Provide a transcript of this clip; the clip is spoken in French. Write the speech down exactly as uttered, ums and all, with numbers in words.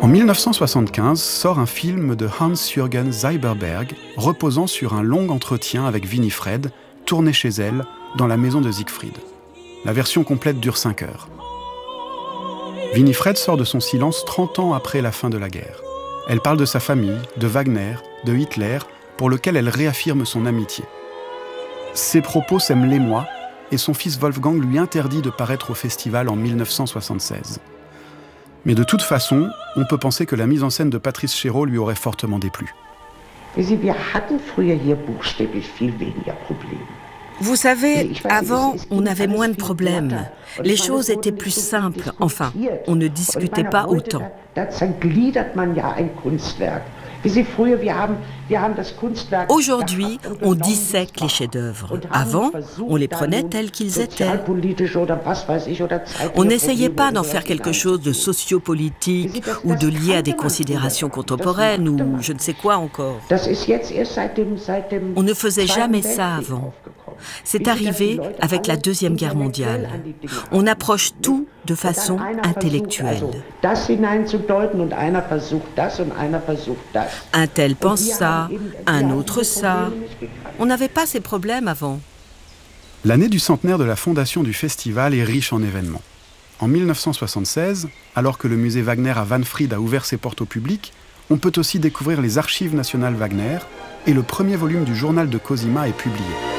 En dix-neuf cent soixante-quinze sort un film de Hans-Jürgen Zeiberberg reposant sur un long entretien avec Winifred, tourné chez elle, dans la maison de Siegfried. La version complète dure cinq heures. Winifred sort de son silence trente ans après la fin de la guerre. Elle parle de sa famille, de Wagner, de Hitler, pour lequel elle réaffirme son amitié. Ses propos sèment l'émoi et son fils Wolfgang lui interdit de paraître au festival en dix-neuf cent soixante-seize. Mais de toute façon, on peut penser que la mise en scène de Patrice Chéreau lui aurait fortement déplu. Vous savez, avant, on avait moins de problèmes. Les choses étaient plus simples. Enfin, on ne discutait pas autant. Aujourd'hui, on dissèque les chefs-d'œuvre. Avant, on les prenait tels qu'ils étaient. On n'essayait pas d'en faire quelque chose de sociopolitique ou de lié à des considérations contemporaines ou je ne sais quoi encore. On ne faisait jamais ça avant. C'est arrivé avec la Deuxième Guerre mondiale. On approche tout de façon intellectuelle. Un tel pense ça, un autre ça. On n'avait pas ces problèmes avant. L'année du centenaire de la fondation du festival est riche en événements. En dix-neuf cent soixante-seize, alors que le musée Wagner à Wahnfried a ouvert ses portes au public, on peut aussi découvrir les archives nationales Wagner et le premier volume du journal de Cosima est publié.